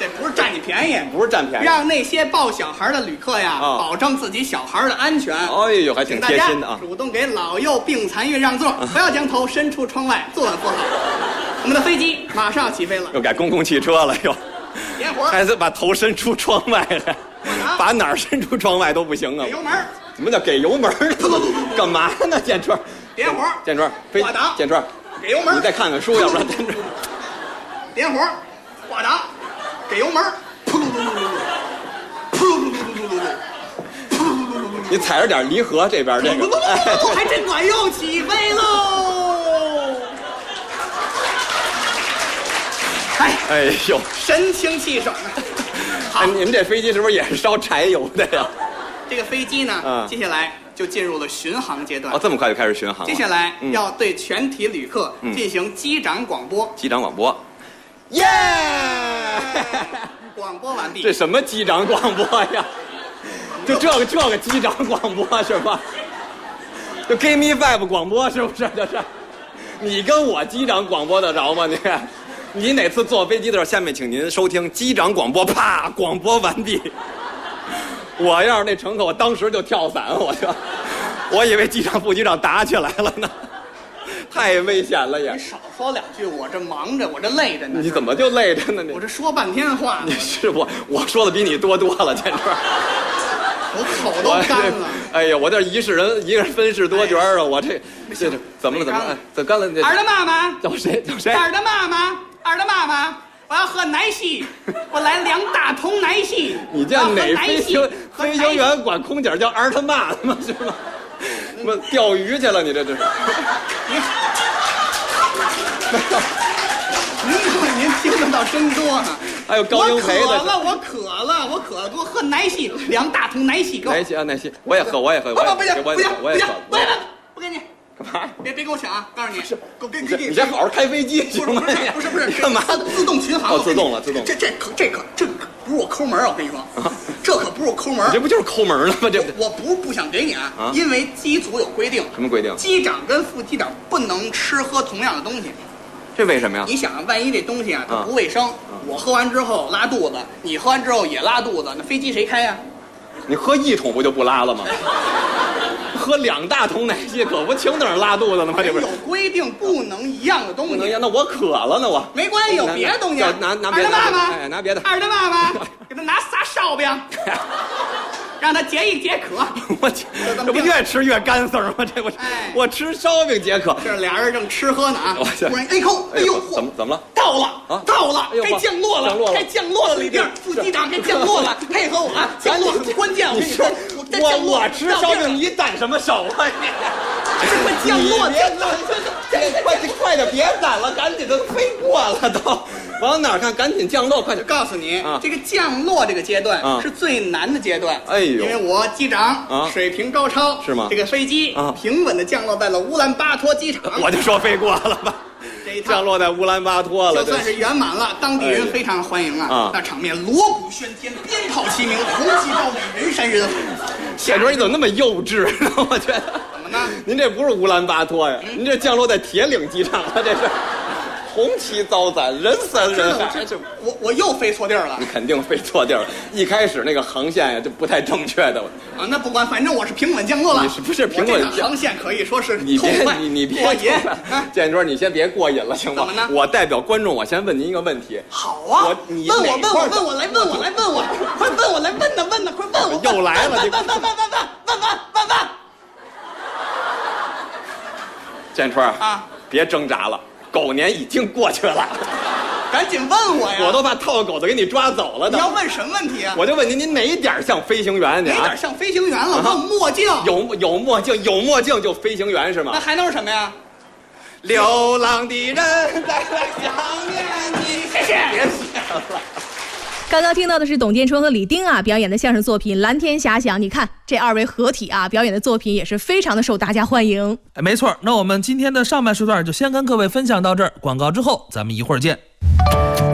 这不是占你便宜， 不是占便宜， 让那些抱小孩的旅客呀，保证自己小孩的安全。 哎呦，还挺贴心的啊！ 主动给老幼病残孕让座，不要将头伸出窗外，坐稳坐好。我们的飞机马上要起飞了， 又改公共汽车了又。 点火， 还是把头伸出窗外来，把哪儿伸出窗外都不行啊！ 给油门。 什么叫给油门？干嘛呢？建春， 点火， 建春， 挂档， 建春， 给油门。 你再看看书，要不然建春。 点火，挂档，给油门。 你踩着点离合这边这个， 还真管用，起飞喽！ 哎呦， 神清气爽啊！ 好，你们这飞机是不是也是烧柴油的呀？ 这个飞机呢，接下来就进入了巡航阶段。 哦，这么快就开始巡航了。 接下来要对全体旅客进行机长广播。 机长广播，耶！ 广播完毕。 这什么机长广播呀？就这个机长广播是吧？就 Give me five 广播是不是？就是，你跟我机长广播得着吗？你哪次坐飞机的时候，下面请您收听机长广播，啪，广播完毕。我要是那乘客，我当时就跳伞，我以为机长、副机长打起来了呢，太危险了也。 你少说两句，我这忙着，我这累着呢。 你怎么就累着呢？ 我这说半天话。 你是我说的比你多了，简直。 我口都干了。 哎呀，我这一个人分饰多角啊！我这怎么了？怎么干了？ 儿的妈妈叫谁？ 儿的妈妈，我要喝奶昔，我来2大桶奶昔。 你这哪飞行员管空姐叫儿他妈吗？是吗？什么钓鱼去了？你这是？ 您听得到真多啊！ 还有高英培的。 我渴了，给我喝奶昔，2大桶奶昔给我。 奶昔，我也喝。不行，不给你。干嘛？ 别给我抢啊！告诉你，给你先好好开飞机行吗？ 不是， 你干嘛？ 自动巡航。 自动了。 这可不是我抠门啊！我跟你说，这可不是我抠门。 这不就是抠门了吗？这我不想给你啊，因为机组有规定。 什么规定？ 机长跟副机长不能吃喝同样的东西。 这为什么呀？ 你想，万一这东西啊它不卫生，我喝完之后拉肚子，你喝完之后也拉肚子，那飞机谁开呀？ 你喝1桶不就不拉了吗？喝2大桶奶昔可不轻等着拉肚子了吗？这不是有规定不能一样的东西。 那我渴了呢，我没关系，有别的东西。 拿别的。 妈妈， 哎，拿别的。 二的妈妈，给他拿仨烧饼，让他解一解渴。 这不越吃越干涩吗？这不是，我吃烧饼解渴。 这俩人正吃喝呢啊！突然一口，哎呦， 怎么了？ 到了，该降落了，李丁副机长该降落了，配合我，降落很关键。 我吃烧饼，你攒什么手啊？ 快降落！ 快点，别攒了，赶紧的，飞过了都。往哪儿看？赶紧降落，快点！ 告诉你，这个降落这个阶段是最难的阶段。 哎呦， 因为我机长水平高超， 是吗？ 这个飞机平稳的降落在了乌兰巴托机场。 我就说飞过了吧。降落在乌兰巴托了， 就算是圆满了，当地人非常欢迎啊！那场面锣鼓喧天，鞭炮齐鸣，红旗高举，人山人海。 谢主任，你怎么那么幼稚呢？我觉得怎么呢？ 您这不是乌兰巴托呀，您这降落在铁岭机场了，这是红旗招展，人山人海。 我又飞错地儿了。 你肯定飞错地儿了，一开始那个航线呀就不太正确的。 啊，那不管，反正我是平稳降落了。 你是不是平稳航线可以说是你别过瘾。建卓，你先别过瘾了，行吗？ 怎么呢？ 我代表观众，我先问您一个问题。 好啊，问我来问我，快问我来问呢，快问我。 又来了， 问。 建春啊，别挣扎了，狗年已经过去了。 赶紧问我呀！ 我都怕套狗子给你抓走了的。 你要问什么问题啊？ 我就问您哪点像飞行员？ 哪点像飞行员了？我有墨镜。 有墨镜就飞行员是吗？ 那还能是什么呀？ 流浪的人在想念你。 谢谢。 别谢了。 刚刚听到的是董建春和李丁表演的相声作品《蓝天遐想》。你看这2位合体表演的作品也是非常的受大家欢迎。 没错，那我们今天的上半时段就先跟各位分享到这儿，广告之后咱们一会儿见。